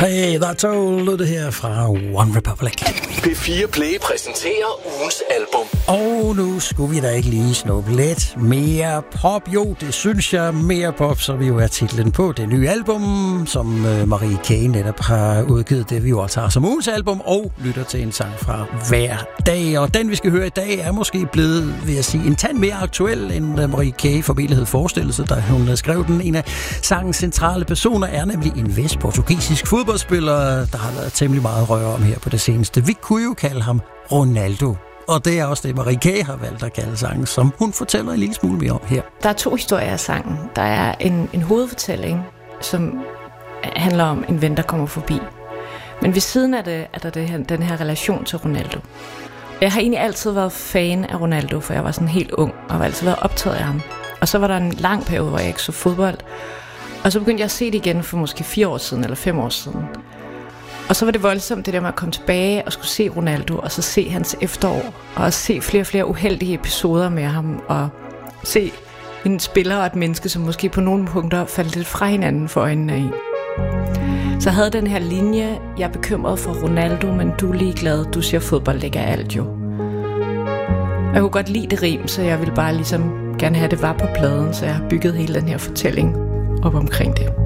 Hey, that's all det her fra One Republic. P4 Play præsenterer ugens album. Og nu skulle vi da ikke lige snuppe lidt mere pop. Jo, det synes jeg. Mere pop, så vi jo er titlen på det nye album, som Marie K. netop har udgivet. Det vi jo også har som ugens album, og lytter til en sang fra hver dag. Og den, vi skal høre i dag, er måske blevet, vil jeg sige, en tand mere aktuel, end Marie K. formentlig havde forestillet sig, da hun skrev den. En af sangens centrale personer er nemlig en vist portugisisk fodboldspiller, der har været temmelig meget røre om her på det seneste. Vi kunne jo kalde ham Ronaldo. Og det er også det, Marie K. har valgt at kalde sangen, som hun fortæller en lille smule mere om her. Der er 2 historier af sangen. Der er en hovedfortælling, som handler om en ven, der kommer forbi. Men ved siden af det er der den her relation til Ronaldo. Jeg har egentlig altid været fan af Ronaldo, for jeg var sådan helt ung, og har altid været optaget af ham. Og så var der en lang periode, hvor jeg ikke så fodbold. Og så begyndte jeg at se det igen for måske 4 år siden, eller 5 år siden. Og så var det voldsomt, det der med at komme tilbage og skulle se Ronaldo, og så se hans efterår, og også se flere og flere uheldige episoder med ham, og se en spiller og et menneske, som måske på nogle punkter faldt lidt fra hinanden for øjnene af. Så jeg havde den her linje, jeg er bekymret for Ronaldo, men du er ligeglad, du siger fodbold ikke er alt jo. Og jeg kunne godt lide det rim, så jeg ville bare ligesom gerne have det var på pladen, så jeg har bygget hele den her fortælling op omkring det.